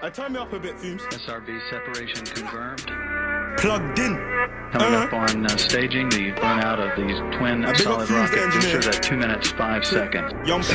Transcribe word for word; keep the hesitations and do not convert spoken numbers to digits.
I turn me up a bit, Fumes. S R B separation confirmed. Plugged in. Coming uh-huh. up on uh, staging the burnout of these twin I big up solid Fumes, rocket the engineer. boosters at two minutes five seconds. Young Six